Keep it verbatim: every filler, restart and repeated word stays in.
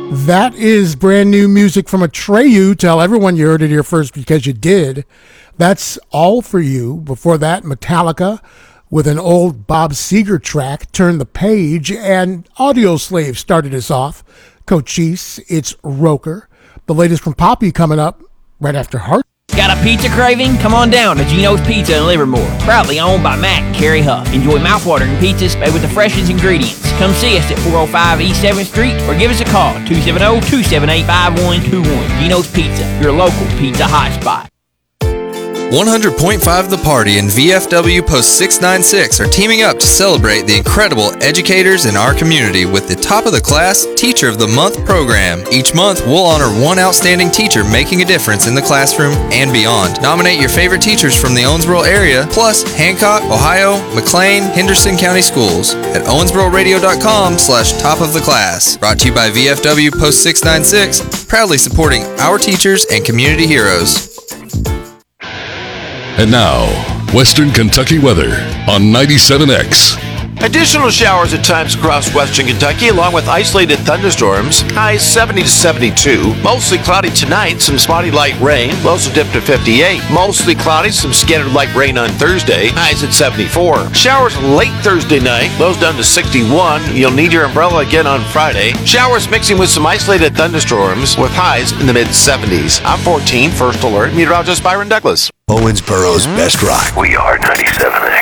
That is brand new music from Atreyu. Tell everyone you heard it here first because you did. That's All For You. Before that, Metallica with an old Bob Seger track, Turn the Page, and Audioslave started us off. Cochise, it's Roker. The latest from Poppy coming up right after Heart. Got a pizza craving? Come on down to Gino's Pizza in Livermore. Proudly owned by Matt and Carrie Huff. Enjoy mouthwatering pizzas made with the freshest ingredients. Come see us at four oh five East seventh Street or give us a call, two seven zero, two seven eight, five one two one. Gino's Pizza, your local pizza hotspot. one hundred point five The Party and V F W Post six ninety-six are teaming up to celebrate the incredible educators in our community with the Top of the Class Teacher of the Month program. Each month, we'll honor one outstanding teacher making a difference in the classroom and beyond. Nominate your favorite teachers from the Owensboro area, plus Hancock, Ohio, McLean, Henderson County Schools at owensboro radio dot com slash top of the class. Brought to you by V F W Post six ninety-six, proudly supporting our teachers and community heroes. And now, Western Kentucky weather on ninety-seven X. Additional showers at times across western Kentucky, along with isolated thunderstorms. Highs seventy to seventy-two. Mostly cloudy tonight, some spotty light rain. Lows will dip to fifty-eight. Mostly cloudy, some scattered light rain on Thursday. Highs at seventy-four. Showers late Thursday night. Lows down to sixty-one. You'll need your umbrella again on Friday. Showers mixing with some isolated thunderstorms with highs in the mid seventies. I'm fourteen, First Alert, meteorologist Byron Douglas. Owensboro's best rock. We are ninety-seven X.